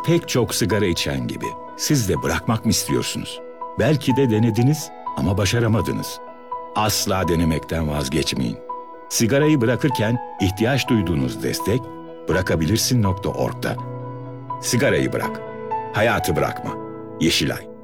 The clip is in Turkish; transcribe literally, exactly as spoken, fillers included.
Pek çok sigara içen gibi siz de bırakmak mı istiyorsunuz? Belki de denediniz ama başaramadınız. Asla denemekten vazgeçmeyin. Sigarayı bırakırken ihtiyaç duyduğunuz destek bırakabilirsin nokta org'da. Sigarayı bırak, hayatı bırakma. Yeşilay.